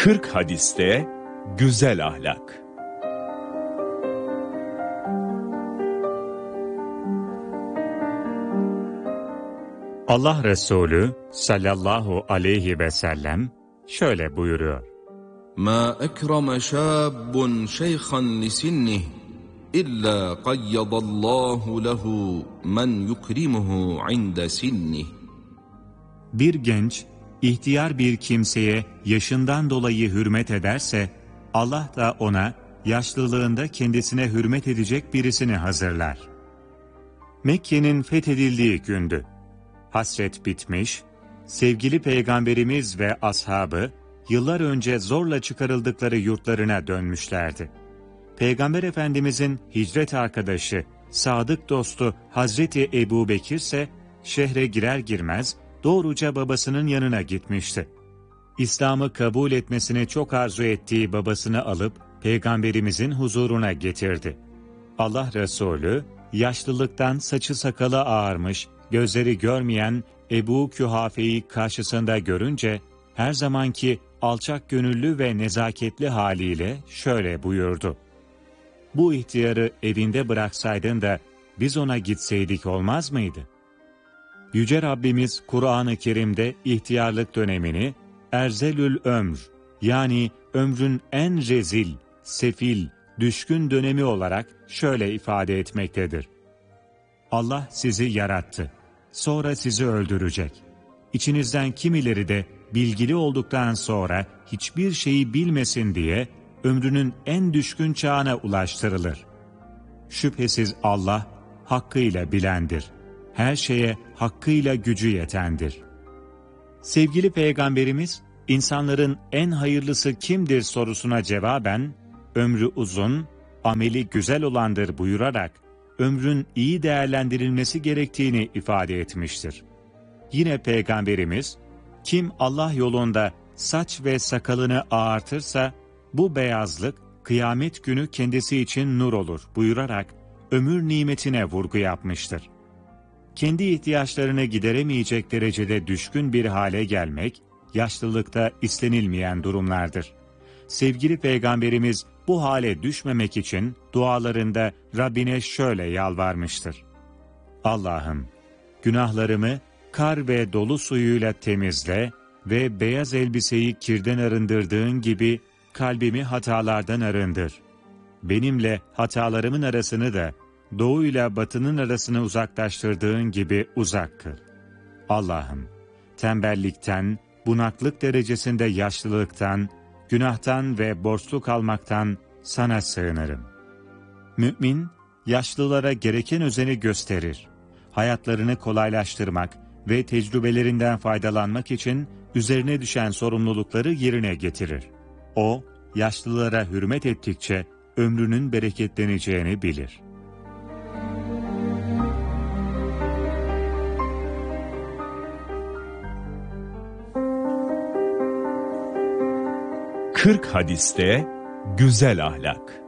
40 hadiste güzel ahlak. Allah Resulü sallallahu aleyhi ve sellem şöyle buyuruyor. مَا أَكْرَمَ شَابٌ شَيْخًا لِسِنِّهِ إِلَّا قَيَّضَ اللّٰهُ لَهُ مَنْ يُكْرِمُهُ عِنْدَ سِنِّهِ. Bir genç, ihtiyar bir kimseye yaşından dolayı hürmet ederse, Allah da ona yaşlılığında kendisine hürmet edecek birisini hazırlar. Mekke'nin fethedildiği gündü. Hasret bitmiş, sevgili Peygamberimiz ve ashabı, yıllar önce zorla çıkarıldıkları yurtlarına dönmüşlerdi. Peygamber Efendimizin hicret arkadaşı, sadık dostu Hazreti Ebu Bekir ise şehre girer girmez doğruca babasının yanına gitmişti. İslam'ı kabul etmesini çok arzu ettiği babasını alıp Peygamberimizin huzuruna getirdi. Allah Resulü, yaşlılıktan saçı sakalı ağarmış, gözleri görmeyen Ebu Kühafe'yi karşısında görünce, her zamanki alçak gönüllü ve nezaketli haliyle şöyle buyurdu. Bu ihtiyarı evinde bıraksaydın da biz ona gitseydik olmaz mıydı? Yüce Rabbimiz Kur'an-ı Kerim'de ihtiyarlık dönemini erzelül ömr, yani ömrün en rezil, sefil, düşkün dönemi olarak şöyle ifade etmektedir. Allah sizi yarattı, sonra sizi öldürecek. İçinizden kimileri de bilgili olduktan sonra hiçbir şeyi bilmesin diye ömrünün en düşkün çağına ulaştırılır. Şüphesiz Allah hakkıyla bilendir. Her şeye hakkıyla gücü yetendir. Sevgili Peygamberimiz, insanların en hayırlısı kimdir sorusuna cevaben, ömrü uzun, ameli güzel olandır buyurarak, ömrün iyi değerlendirilmesi gerektiğini ifade etmiştir. Yine Peygamberimiz, kim Allah yolunda saç ve sakalını ağartırsa, bu beyazlık kıyamet günü kendisi için nur olur buyurarak ömür nimetine vurgu yapmıştır. Kendi ihtiyaçlarını gideremeyecek derecede düşkün bir hale gelmek, yaşlılıkta istenilmeyen durumlardır. Sevgili Peygamberimiz bu hale düşmemek için dualarında Rabbine şöyle yalvarmıştır. Allah'ım, günahlarımı kar ve dolu suyuyla temizle ve beyaz elbiseyi kirden arındırdığın gibi kalbimi hatalardan arındır. Benimle hatalarımın arasını da doğuyla batının arasını uzaklaştırdığın gibi uzak kıl. Allah'ım, tembellikten, bunaklık derecesinde yaşlılıktan, günahtan ve borçlu kalmaktan sana sığınırım. Mümin, yaşlılara gereken özeni gösterir. Hayatlarını kolaylaştırmak ve tecrübelerinden faydalanmak için üzerine düşen sorumlulukları yerine getirir. O, yaşlılara hürmet ettikçe ömrünün bereketleneceğini bilir. Kırk hadiste güzel ahlak.